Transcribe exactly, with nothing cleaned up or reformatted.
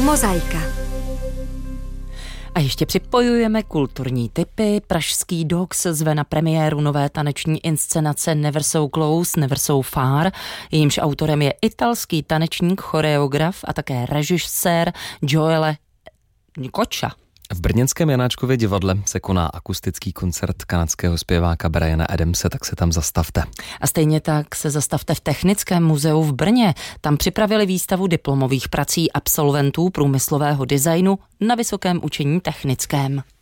Mozaika. A ještě připojujeme kulturní tipy. Pražský Dogs zve na premiéru nové taneční inscenace Never So Close, Never So Far. Jejímž autorem je italský tanečník, choreograf a také režisér Joele Koča. V brněnském Janáčkově divadle se koná akustický koncert kanadského zpěváka Briana Adamse, tak se tam zastavte. A stejně tak se zastavte v Technickém muzeu v Brně. Tam připravili výstavu diplomových prací absolventů průmyslového designu na Vysokém učení technickém.